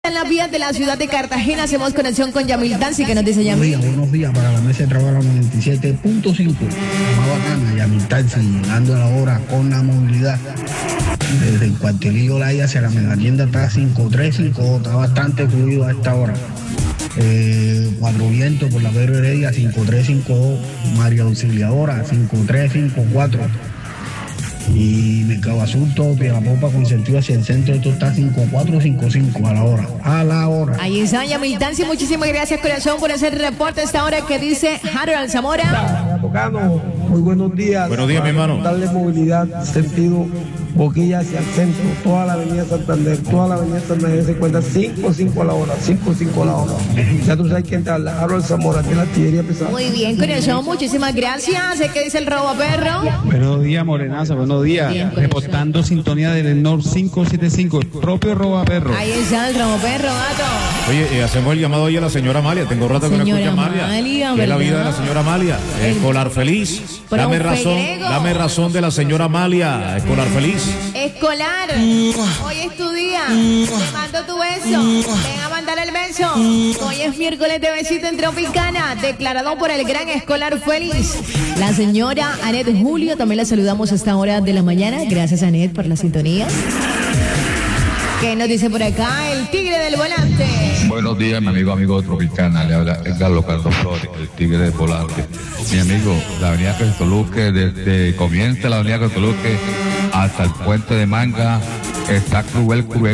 En las vías de la ciudad de Cartagena hacemos conexión con Yamil Tansi, que nos dice Yamil. Buenos días para la mesa de trabajo 97.5. Más bacana, Yamil Tansi, llegando a la hora con la movilidad. Desde el cuartelillo Laya hacia la megatienda está 5352, está bastante fluido a esta hora. Cuatro Vientos por la Pedro Heredia 5352, María Auxiliadora 5354. Y Mercado Azul, todo pie la popa con sentido hacia el centro, esto está 5455 a la hora. Ahí está Yamil Tansi, muchísimas gracias, corazón, por ese reporte a esta hora que dice Harold Zamora. Muy buenos días. Buenos días, mi hermano. Darle movilidad, sentido Boquilla hacia el centro, toda la avenida Santander, se encuentra 5-5 a la hora, 5-5 a la hora. Ya tú sabes quién te habla, Harold Zamora, de la artillería pesada. Muy bien, corazón, muchísimas gracias. ¿Qué dice el robo perro? Buenos días, Morenaza, buenos días. Bien, reportando sintonía del Nord 575, el propio roba perro. Ahí está el robo perro, gato. Oye, hacemos el llamado hoy a la señora Amalia. Tengo rato que no escucho a Amalia. ¿Qué es la vida de la señora Amalia? Escolar feliz. Dame razón de la señora Amalia. Escolar feliz. Escolar, hoy es tu día. Te mando tu beso. Ven a mandar el beso. Hoy es miércoles de besito en Tropicana, declarado por el gran Escolar feliz. La señora Anet Julio, también la saludamos a esta hora de la mañana. Gracias, Anet, por la sintonía. ¿Qué nos dice por acá el tigre del volante? Buenos días, mi amigo de Tropicana, le habla Edgar Locardo Flores, el tigre del volante. Mi amigo, la avenida Cristoluque, desde comienza la avenida Cristoluque hasta el puente de Manga, está cruel, 5000000,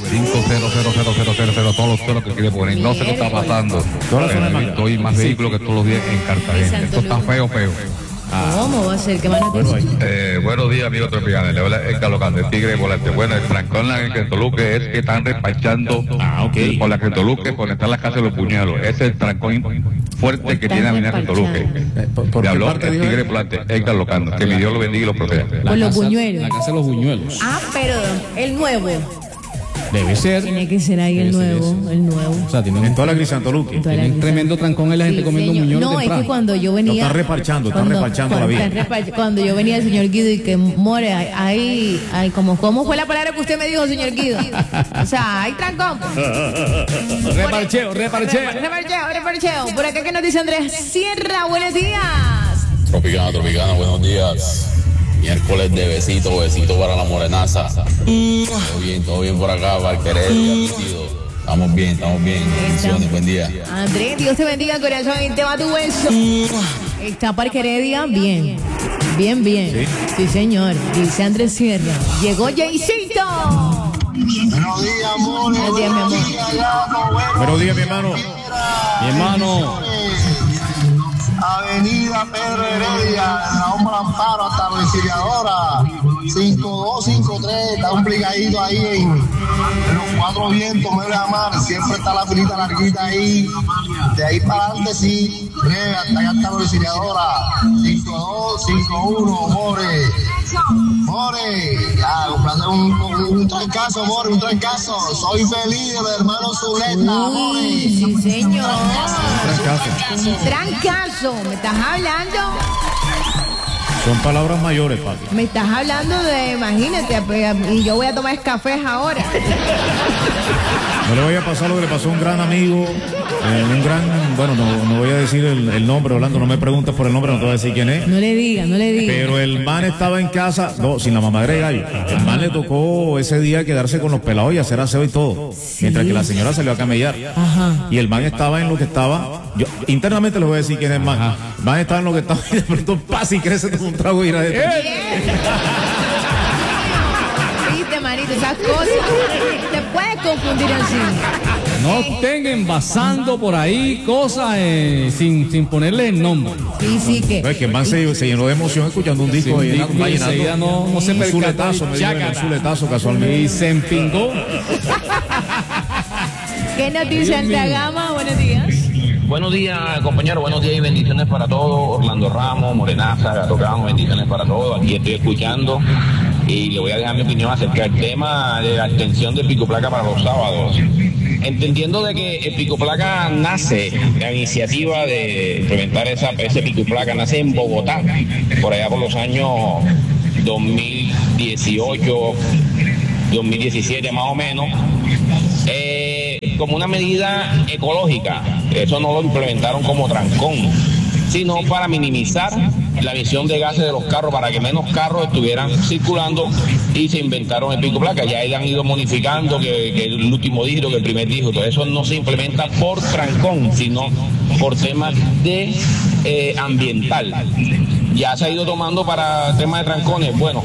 todos los ceros que quiere poner, no sé qué está pasando. Estoy más vehículos que todos los días en Cartagena, esto está feo. ¿Cómo va a ser? ¿Qué van a decir? Buenos días, amigos tropicanos. Le habla Edgar Locardo, el tigre de volante. Bueno, el trancón en Cristoluque es que están despachando por la Cristoluque, por estar en la casa de los puñuelos. Ese es el trancón fuerte que tiene la avenida Cristoluque. Le habló el tigre de volante, Edgar Locardo. Que mi Dios lo bendiga y lo proteja. Por los buñuelos. La casa de los buñuelos. Ah, pero el nuevo. Debe ser. Tiene que ser ahí el nuevo. O sea, tienen En toda la Crisantoluque. tienen tremendo trancón en la gente comiendo buñuelos. No, es que cuando yo venía. Están reparchando la vida. Cuando yo venía el señor Guido y que more, ahí, ¿cómo fue la palabra que usted me dijo, señor Guido? O sea, hay trancón. Reparcheo. Reparcheo. Por acá que nos dice Andrés Sierra, buenos días. Tropicana, buenos días. Miércoles de besito para la morenaza. Todo bien por acá, para el querer. Estamos bien. Bendiciones, buen día. Andrés, Dios te bendiga, corazón, y te va tu beso. Está Parque Heredia, bien. Sí, señor. Dice Andrés Sierra. Llegó Jaycito. Buenos días, amor. Buenos días, mi amor. Buenos días, mi hermano. Avenida Pedro Heredia, Raúl Amparo hasta la Auxiliadora, 5253, está un brigadito ahí en los Cuatro Vientos, me voy a llamar, siempre está la filita larguita ahí, de ahí para adelante sí, breve, hasta allá está la Auxiliadora, 5251, More, ya, comprando un trancazo, More, un trancazo, soy feliz, el hermano Zuleta, More. Sí, señor. Un trancazo. ¿Me estás hablando? Son palabras mayores, papi. Me estás hablando de, imagínate, y yo voy a tomar cafés ahora. No le vaya a pasar lo que le pasó a un gran amigo, no voy a decir el nombre, Orlando, no me preguntes por el nombre, no te voy a decir quién es. No le diga. Pero el man estaba en casa, sin la mamadera de gallo. El man le tocó ese día quedarse con los pelados y hacer aseo y todo. Sí. Mientras que la señora salió a camellar. Ajá. Y el man estaba en lo que estaba. Yo internamente les voy a decir quién es el man. El man estaba en lo que estaba y de pronto pasa y crece como un trago y ir adentro. Viste, manito, esas cosas. Te puedes confundir así. No estén envasando por ahí cosas sin ponerle el nombre. Sí, que. Es que el man se llenó de emoción escuchando un disco y enseguida no se percató. Un zuletazo casualmente. Y se empingó. ¿Qué nos dice Antagama? Buenos días. Buenos días, compañeros, buenos días y bendiciones para todos. Orlando Ramos, Morenaza, Gato Ramos, bendiciones para todos. Aquí estoy escuchando y le voy a dejar mi opinión acerca del tema de la extensión del pico placa para los sábados. Entendiendo de que el pico placa nace, la iniciativa de implementar ese pico placa nace en Bogotá, por allá por los años 2018, 2017 más o menos. como una medida ecológica. Eso no lo implementaron como trancón, sino para minimizar la emisión de gases de los carros, para que menos carros estuvieran circulando, y se inventaron el pico placa. Ya han ido modificando que el último dígito, que el primer dígito. Eso no se implementa por trancón, sino por temas de ambiental. Ya se ha ido tomando para temas de trancones. Bueno,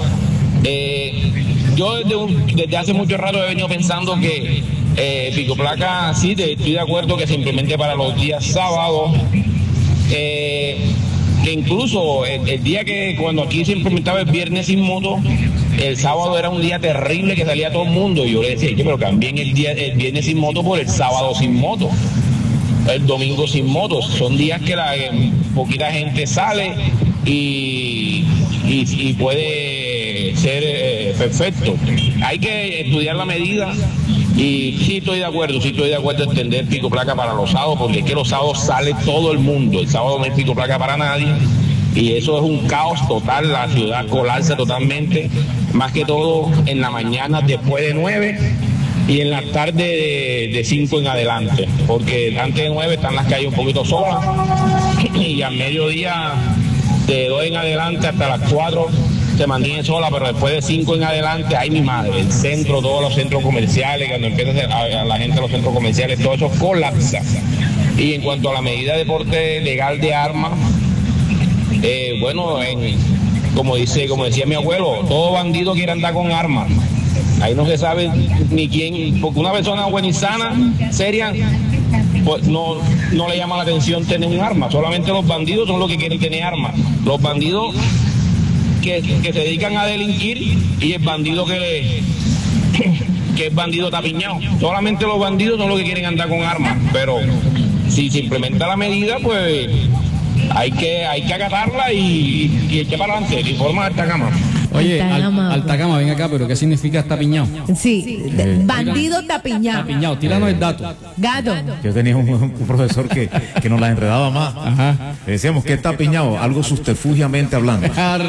yo desde hace mucho rato he venido pensando que pico placa, sí, estoy de acuerdo que se implemente para los días sábados. Que incluso el día que cuando aquí se implementaba el viernes sin moto, el sábado era un día terrible que salía todo el mundo, y yo le decía, pero cambien el viernes sin moto por el sábado sin moto, el domingo sin moto. Son días que poquita gente sale y puede ser perfecto. Hay que estudiar la medida. Y sí estoy de acuerdo en extender pico placa para los sábados, porque es que los sábados sale todo el mundo. El sábado no hay pico placa para nadie, y eso es un caos total, la ciudad colapsa totalmente, más que todo en la mañana después de 9 y en la tarde de 5 en adelante, porque antes de 9 están las calles un poquito solas, y al mediodía de 2 en adelante hasta las 4 se mantiene sola, pero después de 5 en adelante, ay mi madre, el centro, todos los centros comerciales, cuando empieza a la gente a los centros comerciales, todo eso colapsa. Y en cuanto a la medida de porte legal de armas, bueno, como decía mi abuelo, todo bandido quiere andar con armas. Ahí no se sabe ni quién, porque una persona buena y sana, seria, pues no le llama la atención tener un arma. Solamente los bandidos son los que quieren tener armas. Los bandidos que se dedican a delinquir, y el bandido que es bandido tapiñado. Solamente los bandidos son los que quieren andar con armas. Pero si se implementa la medida, pues hay que acatarla y echar para adelante. Informa de esta cama. Oye, alta gama, ven acá, pero ¿qué significa tapiñado? Sí, bandido tapiñado. Tapiñado, tíranos el dato. Gato. Yo tenía un profesor que nos la enredaba más. Ajá. Le decíamos que es tapiñado, algo subterfugiamente hablando.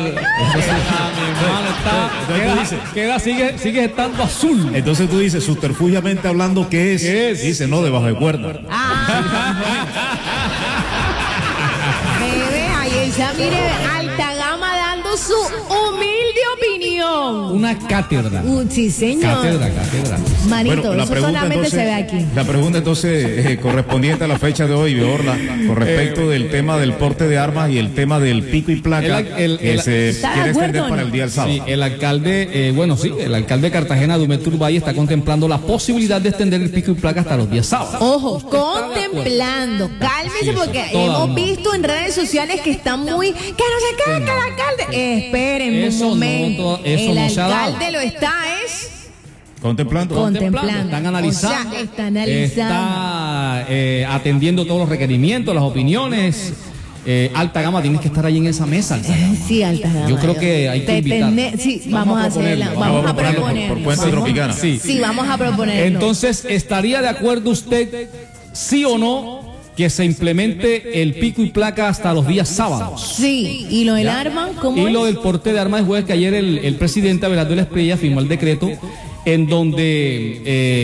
Sigue estando azul. Entonces tú dices, subterfugiamente hablando, ¿qué es? ¿Qué es? Dice, no, debajo de cuerda. Bebé, ahí está, mire, alta gama dando su humilde opinión. Una cátedra. Sí, señor. Cátedra. Marito, bueno, eso solamente entonces, se ve aquí. La pregunta entonces correspondiente a la fecha de hoy, Orla, con respecto del tema del porte de armas y el tema del pico y placa que se quiere extender para el día del sábado. Sí, el alcalde, el alcalde de Cartagena, Dumé Turbay, está contemplando la posibilidad de extender el pico y placa hasta los días sábados. Ojo, contemplando. Cálmese, porque hemos visto en redes sociales que están muy... Que no se caiga el alcalde. Esperen un momento. El alcalde lo está Contemplando. Están analizando. O sea, está analizando. Está atendiendo todos los requerimientos, las opiniones. Alta gama, tienes que estar ahí en esa mesa. Sí, alta gama. Yo creo que hay que invitar. Sí, vamos a hacerla. Vamos a proponerlo. Por Puente Tropicana. Sí, vamos a proponerlo. Entonces, ¿estaría de acuerdo usted, sí o no, que se implemente el pico y placa hasta los días sábados? Sí, y lo del arma, ¿cómo Y es? lo del porte de armas, jueves, que ayer el presidente Abelardo de la Espriella firmó el decreto en donde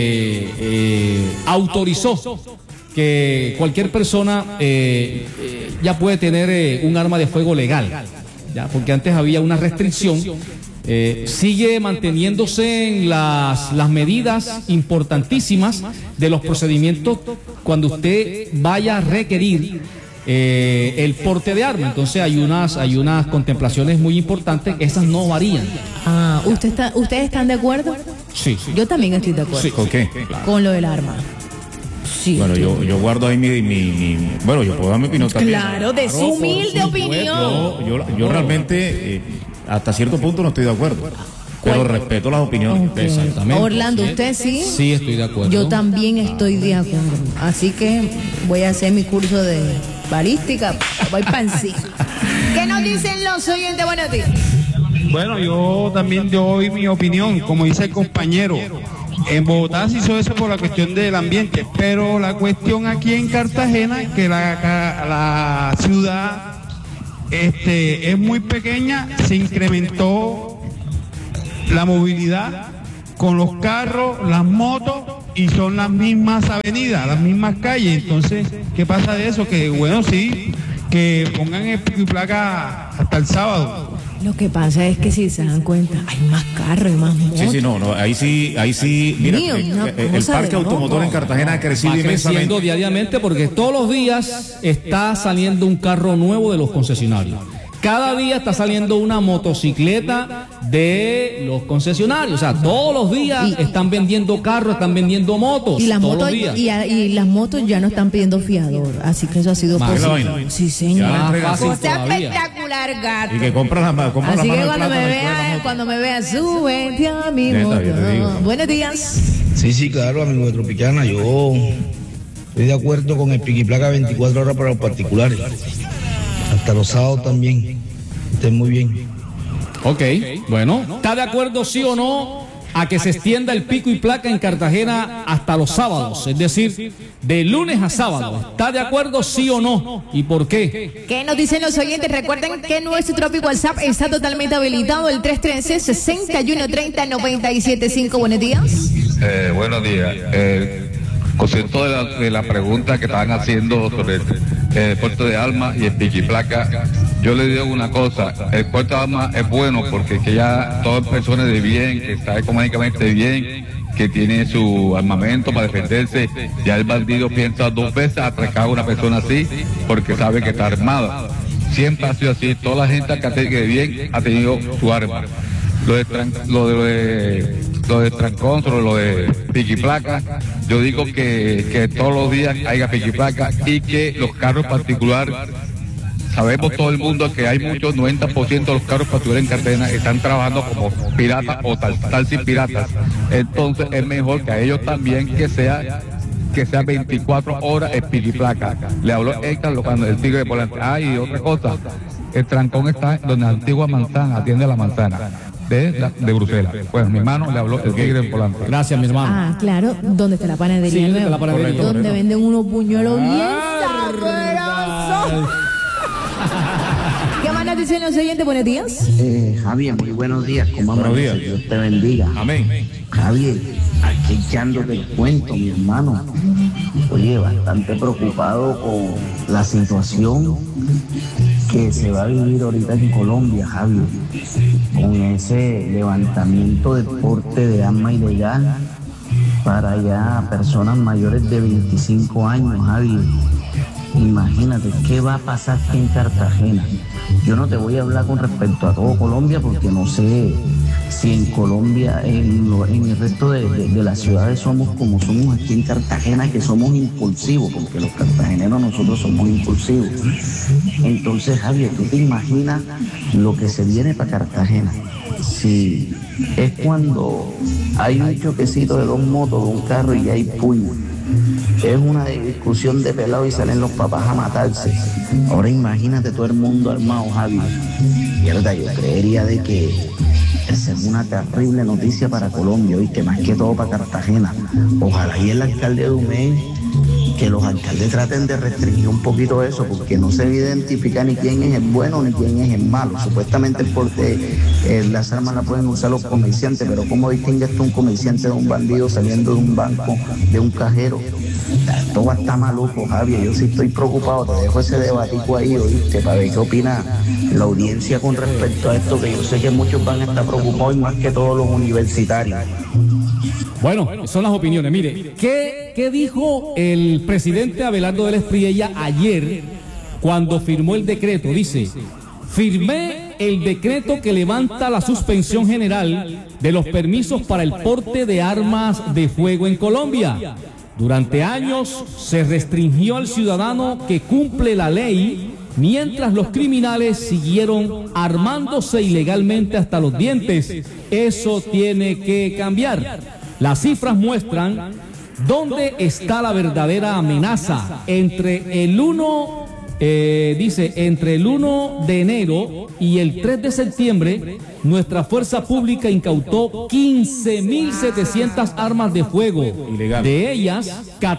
autorizó que cualquier persona ya puede tener un arma de fuego legal, ya, porque antes había una restricción. Sigue manteniéndose en las medidas importantísimas de los procedimientos cuando usted vaya a requerir el porte de arma. Entonces hay unas contemplaciones muy importantes, esas no varían. ¿Ustedes están de acuerdo? Sí. Yo también estoy de acuerdo. Sí, ¿con qué? Con lo del arma. Sí. Bueno, yo guardo ahí bueno, yo puedo dar mi opinión también. Claro, de su humilde opinión. Yo realmente hasta cierto punto no estoy de acuerdo, pero respeto las opiniones. Okay. Exactamente. Orlando, ¿usted sí? Sí, estoy de acuerdo. Yo también estoy de acuerdo. Así que voy a hacer mi curso de balística. Voy para encima. ¿Qué nos dicen los oyentes? Buenos días. Bueno, yo también doy mi opinión, como dice el compañero. En Bogotá se hizo eso por la cuestión del ambiente, pero la cuestión aquí en Cartagena es que la ciudad es muy pequeña, se incrementó la movilidad con los carros, las motos y son las mismas avenidas, las mismas calles. Entonces, ¿qué pasa de eso? Que bueno, sí, que pongan el pico y placa hasta el sábado. Lo que pasa es que si se dan cuenta, hay más carros y más motos. Sí, no, ahí sí, mira, el parque automotor en Cartagena ha crecido inmensamente. Diariamente porque todos los días está saliendo un carro nuevo de los concesionarios. Cada día está saliendo una motocicleta de los concesionarios. O sea, todos los días están vendiendo carros, están vendiendo motos. Y las todos motos, los días. y las motos ya no están pidiendo fiador. Así que eso ha sido posible. Sí, señor. Cosa espectacular, gato. Y que compran la Así que cuando me vea, súbete a mi moto. Buenos días. Sí, claro, amigo de Tropicana. Yo estoy de acuerdo con el piquiplaca 24 horas para los particulares. Hasta los sábados también. Estén muy bien. Ok, bueno. ¿Está de acuerdo, sí o no, a que se extienda el pico y placa en Cartagena hasta los sábados? Es decir, de lunes a sábado. ¿Está de acuerdo, sí o no? ¿Y por qué? ¿Qué nos dicen los oyentes? Recuerden que nuestro Tropic WhatsApp está totalmente habilitado. El 313-6130-975. Buenos días. Buenos días. Concepto de la pregunta que estaban haciendo sobre el puerto de Alma y el piquiplaca, yo le digo una cosa: el puerto de Alma es bueno porque que ya todas personas de bien, que está económicamente bien, que tiene su armamento para defenderse, ya el bandido piensa dos veces atracar a una persona así porque sabe que está armada. Siempre ha sido así, toda la gente que de bien ha tenido su arma. Lo de trancón, sobre lo de piquiplaca, yo digo que todos los días haya piquiplaca y que los carros particulares, sabemos todo el mundo que hay muchos, 90% de los carros particulares en Cartagena están trabajando como piratas o taxis piratas. Entonces es mejor que a ellos también que sea 24 horas el piquiplaca. Le habló Héctor cuando el tigre de volante. Y otra cosa, el trancón está donde la antigua manzana, atiende la manzana. De Bruselas. Bueno, mi hermano le habló el tigre en volante. Gracias, mi hermano. Ah, claro, ¿dónde está la panadería? Sí, la panadería. Donde venden unos puñuelos bien sabrosos. ¿Qué más nos dicen los oyentes? Buenos días. Javier, muy buenos días. ¿Cómo buenos días. Dios te bendiga. Amén. Javier, aquí echándote el cuento, mi hermano. Oye, bastante preocupado con la situación que se va a vivir ahorita en Colombia, Javier, con ese levantamiento de porte de arma ilegal para ya personas mayores de 25 años, Javier. Imagínate, ¿qué va a pasar aquí en Cartagena? Yo no te voy a hablar con respecto a todo Colombia porque no sé si en Colombia, en el resto de las ciudades somos como somos aquí en Cartagena, que somos impulsivos, porque los cartageneros nosotros somos impulsivos. Entonces, Javier, ¿tú te imaginas lo que se viene para Cartagena? Si es cuando hay un choquecito de dos motos, de un carro y hay puño. Es una discusión de pelado y salen los papás a matarse. Ahora imagínate todo el mundo armado, Javi. Mierda, yo creería de que esa es una terrible noticia para Colombia, ¿viste? Más que todo para Cartagena. Ojalá y el alcalde de Dumé, que los alcaldes traten de restringir un poquito eso, porque no se identifica ni quién es el bueno ni quién es el malo. Supuestamente el porte, las armas las pueden usar los comerciantes, pero ¿cómo distingues tú un comerciante de un bandido saliendo de un banco, de un cajero? Esto va a estar maluco, Javier. Yo sí estoy preocupado. Te dejo ese debatico ahí, ¿oíste? Para ver qué opina la audiencia con respecto a esto, que yo sé que muchos van a estar preocupados y más que todos los universitarios. Bueno, son las opiniones. Mire, ¿qué dijo el presidente Abelardo Vélez Priella ayer cuando firmó el decreto? Dice: firmé el decreto que levanta la suspensión general de los permisos para el porte de armas de fuego en Colombia. Durante años se restringió al ciudadano que cumple la ley, mientras los criminales siguieron armándose ilegalmente hasta los dientes. Eso tiene que cambiar. Las cifras muestran dónde está la verdadera amenaza. Entre el 1 de enero y el 3 de septiembre, nuestra fuerza pública incautó 15.700 armas de fuego. Ilegal. De ellas,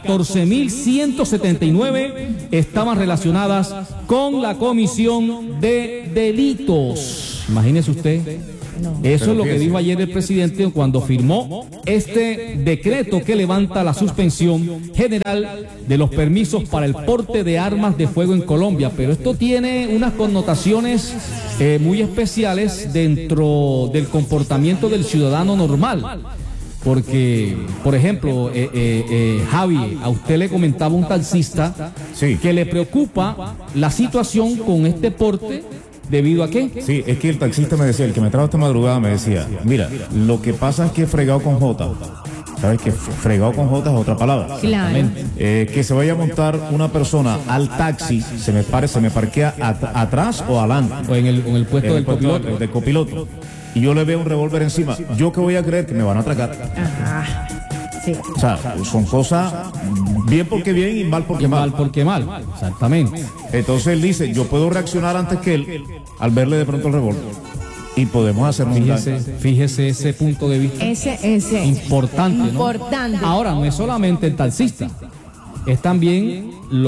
14.179 estaban relacionadas con la comisión de delitos. Imagínese usted, Eso es lo que dijo ayer el presidente cuando firmó este decreto que levanta la suspensión general de los permisos para el porte de armas de fuego en Colombia. Pero esto tiene unas connotaciones muy especiales dentro del comportamiento del ciudadano normal. Porque, por ejemplo, Javi, a usted le comentaba un taxista que le preocupa la situación con este porte. ¿Debido a qué? Sí, es que el taxista me decía, el que me trajo esta madrugada me decía, mira, lo que pasa es que fregado con J. ¿Sabes que fregado con J es otra palabra? Claro. Que se vaya a montar una persona al taxi, se me parquea atrás o adelante. O en el puesto del copiloto. Del copiloto. Y yo le veo un revólver encima. ¿Yo qué voy a creer? Que me van a atracar. Ajá. Sí. O sea, son cosas bien porque bien y mal porque mal. Mal porque mal, exactamente. Entonces él dice, yo puedo reaccionar antes que él al verle de pronto el revólver. Y podemos hacer un daño. Fíjese ese punto de vista. Ese. Importante, ¿no? Importante. Ahora, no es solamente el taxista, es también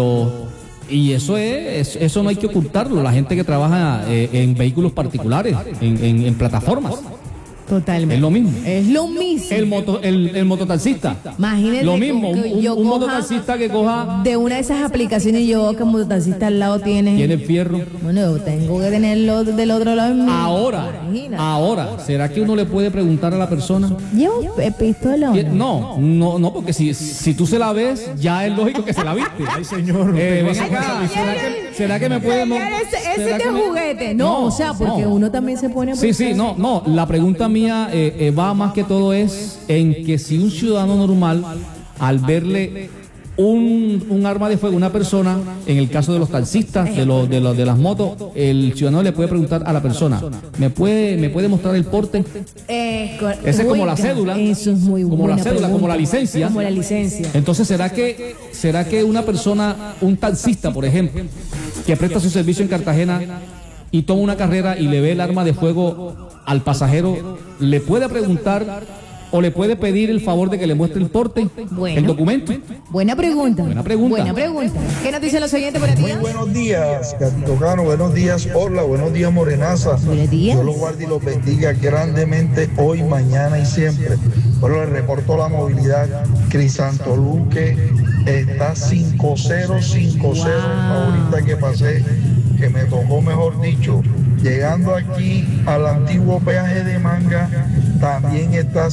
y eso no hay que ocultarlo, la gente que trabaja en vehículos particulares, en plataformas. Totalmente. Es lo mismo. Es lo mismo. El mototaxista. Imagínate. Lo mismo, un mototaxista que coja de una de esas aplicaciones, yo que el mototaxista al lado tiene fierro. Bueno, tengo que tenerlo del otro lado. Ahora, ¿será que uno le puede preguntar a la persona? Llevo pistola. No, porque si tú se la ves, ya es lógico que se la viste. Ay, señor. Ven acá, ¿será que me puede ese es de juguete? No, o sea, porque uno también se pone a Sí, no, la pregunta mía va más que todo es en que si un ciudadano normal, al verle un arma de fuego a una persona, en el caso de los taxistas, de las motos, el ciudadano le puede preguntar a la persona, ¿me puede mostrar el porte? Ese es como la cédula. Eso es muy como la cédula, como la licencia. Como la licencia. Entonces, ¿será que una persona, un taxista, por ejemplo, que presta su servicio en Cartagena y toma una carrera y le ve el arma de fuego al pasajero, le puede preguntar o le puede pedir el favor de que le muestre el porte, el documento? Buena pregunta. ¿Qué nos dicen los oyentes por aquí? Muy buenos días, Gatito Cano, buenos días, Orla, buenos días, Morenaza. Buenos días. Dios los guarde y los bendiga grandemente hoy, mañana y siempre. Bueno, le reporto la movilidad. Crisanto Luque está 5050. Wow. Ahorita que pasé, que me tocó, mejor dicho, llegando aquí al antiguo peaje de Manga, también está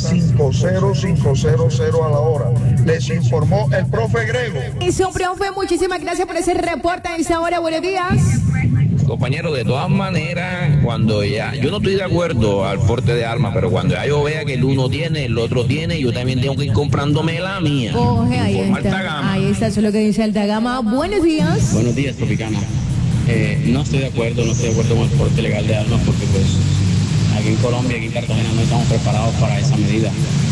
50500 a la hora. Les informó el profe Grego. Eso, profe, muchísimas gracias por ese reporte a esa hora. Buenos días. Compañero, de todas maneras, cuando yo no estoy de acuerdo al porte de armas, pero cuando ya yo vea que el uno tiene, el otro tiene, yo también tengo que ir comprándome la mía. Coge, ahí está, eso es lo que dice Altagama. Buenos días. Buenos días, Tropicana. No estoy de acuerdo con el porte legal de armas porque pues aquí en Colombia, aquí en Cartagena no estamos preparados para esa medida.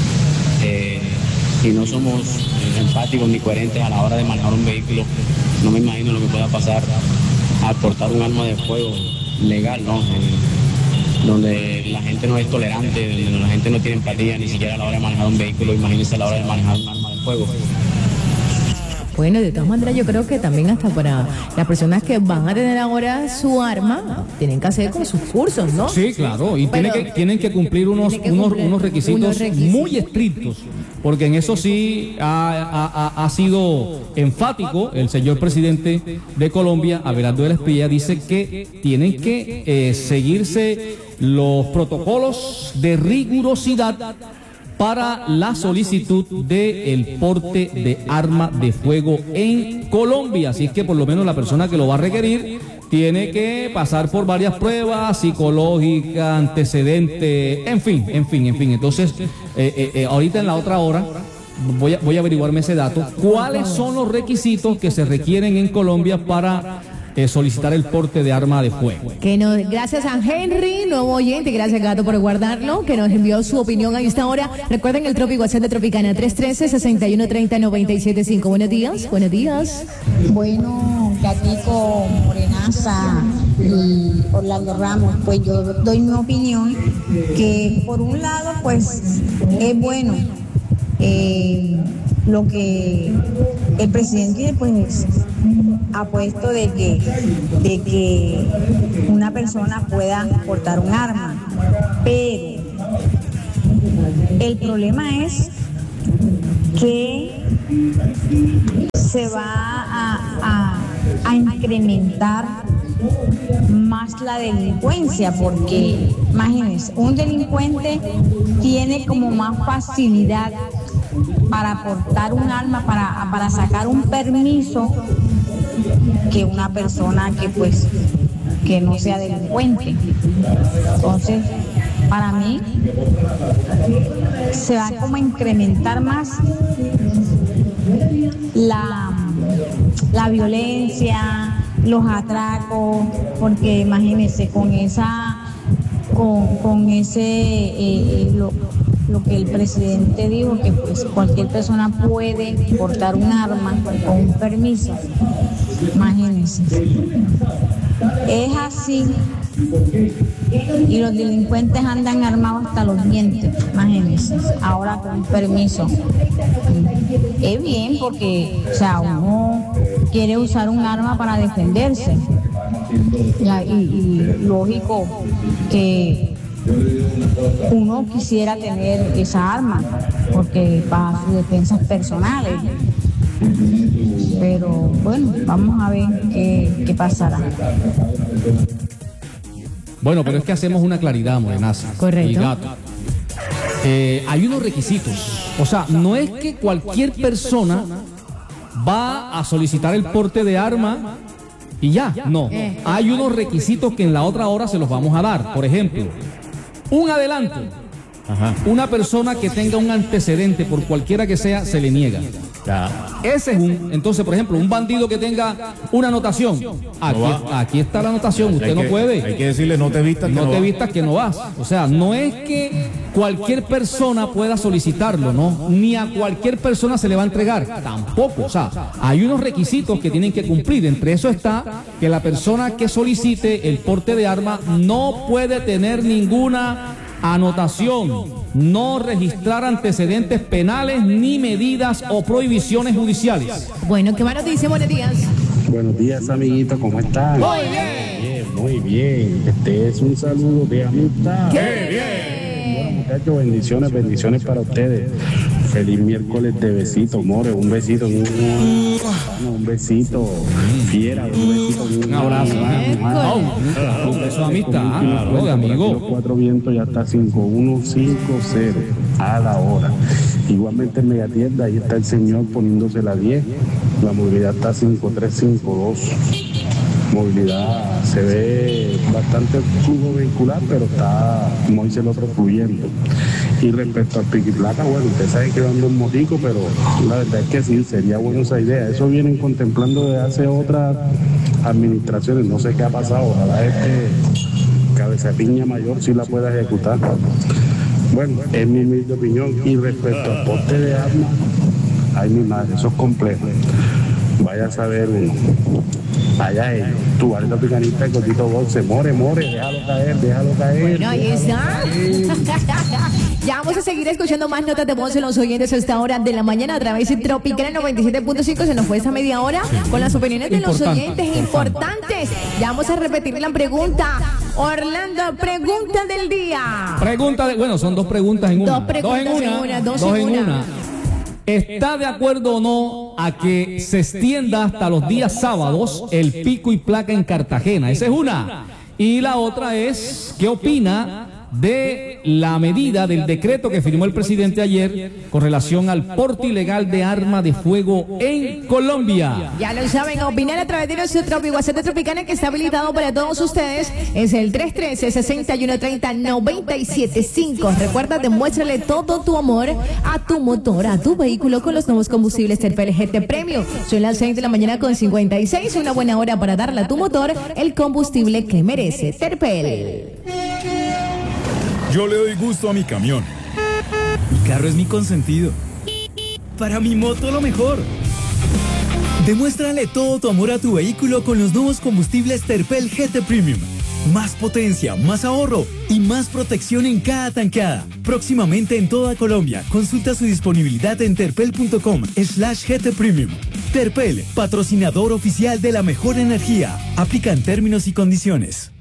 Si no somos empáticos ni coherentes a la hora de manejar un vehículo, no me imagino lo que pueda pasar al portar un arma de fuego legal, ¿no? Donde la gente no es tolerante, donde la gente no tiene empatía ni siquiera a la hora de manejar un vehículo, imagínense a la hora de manejar un arma de fuego. Bueno, de todas maneras yo creo que también hasta para las personas que van a tener ahora su arma, tienen que hacer con sus cursos, ¿no? Sí, claro, y tienen que cumplir unos requisitos muy estrictos, porque en eso sí ha sido enfático el señor presidente de Colombia, Abelardo de la Espriella, dice que tienen que seguirse los protocolos de rigurosidad para la solicitud del porte de arma de fuego en Colombia. Así es que por lo menos la persona que lo va a requerir tiene que pasar por varias pruebas psicológicas, antecedentes, en fin. Entonces, ahorita en la otra hora voy a averiguarme ese dato. ¿Cuáles son los requisitos que se requieren en Colombia para solicitar el porte de arma de fuego? Gracias a Henry, nuevo oyente, gracias Gato por guardarlo, que nos envió su opinión a esta hora. Recuerden el Tropi WhatsApp de Tropicana 313-6130-975. Buenos días. Bueno, Gatico, Morenaza y Orlando Ramos, pues yo doy mi opinión que por un lado pues es bueno lo que el presidente pues ha puesto de que una persona pueda portar un arma, pero el problema es que se va a incrementar más la delincuencia, porque imagínense, un delincuente tiene como más facilidad para portar un arma, para sacar un permiso, que una persona que no sea delincuente. Entonces, para mí se va como a incrementar más la violencia, los atracos, porque imagínense con ese lo que el presidente dijo, que pues cualquier persona puede portar un arma con un permiso. Imagínense, es así, y los delincuentes andan armados hasta los dientes, imagínense, ahora con permiso. Es bien porque, o sea, uno quiere usar un arma para defenderse, y lógico que uno quisiera tener esa arma, porque para sus defensas personales. Pero bueno, vamos a ver qué pasará. Bueno, pero es que hacemos una claridad, Morenaza. Correcto. Y Gato. Hay unos requisitos. O sea, no es que cualquier persona va a solicitar el porte de arma y ya. No. Hay unos requisitos que en la otra hora se los vamos a dar. Por ejemplo, un adelanto. Una persona que tenga un antecedente, por cualquiera que sea, se le niega. Ese es entonces, por ejemplo, un bandido que tenga una anotación. Aquí está la anotación, usted no puede. Hay que decirle, no te vistas que no vas. O sea, no es que cualquier persona pueda solicitarlo, ¿no? Ni a cualquier persona se le va a entregar, tampoco. O sea, hay unos requisitos que tienen que cumplir. Entre eso está que la persona que solicite el porte de arma no puede tener ninguna anotación, no registrar antecedentes penales ni medidas o prohibiciones judiciales. Bueno, ¿qué más nos dice? Buenos días. Buenos días, amiguito, ¿cómo están? Muy bien. Muy bien. Este es un saludo de amistad. ¡Qué bien! Bueno, muchachos, bendiciones para ustedes. Feliz miércoles de besitos, more, un besito, un besito, fiera, un besito, un abrazo, un beso de amistad, de amigo. Los cuatro vientos ya está 5150 a la hora. Igualmente en Megatienda, ahí está el señor poniéndose la 10, la movilidad está 5352. Movilidad, se ve bastante flujo vehicular, pero está, como dice el otro, fluyendo. Y respecto al pico y placa, bueno, usted sabe que ando un motico, pero la verdad es que sí, sería buena esa idea. Eso vienen contemplando desde hace otras administraciones, no sé qué ha pasado, ojalá Cabeza Piña Mayor sí la pueda ejecutar. Bueno, es mi humilde opinión. Y respecto al porte de armas, ay mi madre, eso es complejo. Vaya a saber uno. Vaya ellos. Tu alto picanista, el cortito boxe. More, déjalo caer. Bueno, ahí está. Ya vamos a seguir escuchando más notas de voz en los oyentes a esta hora de la mañana a través de Tropical 97.5. Se nos fue esta media hora con las opiniones de los oyentes importantes. Ya vamos a repetir la pregunta. Orlando, pregunta del día. Bueno, son dos preguntas en una. Dos en una. ¿Está de acuerdo o no a que se extienda hasta los días sábados el pico y placa en Cartagena? Esa es una. Y la otra es, ¿qué opina de la medida del decreto que firmó el presidente ayer con relación al porte ilegal de arma de fuego en Colombia? Ya lo saben, opinar a través de nuestro WhatsApp de Tropicana, que está habilitado para todos ustedes. Es el 313-6130-975. Recuerda, demuéstrale todo tu amor a tu motor, a tu vehículo con los nuevos combustibles Terpel GT Premium. Son las 6 de la mañana con 56. Una buena hora para darle a tu motor el combustible que merece. Terpel. Yo le doy gusto a mi camión. Mi carro es mi consentido. Para mi moto lo mejor. Demuéstrale todo tu amor a tu vehículo con los nuevos combustibles Terpel GT Premium. Más potencia, más ahorro y más protección en cada tanqueada. Próximamente en toda Colombia. Consulta su disponibilidad en terpel.com/GT Premium. Terpel, patrocinador oficial de la mejor energía. Aplican términos y condiciones.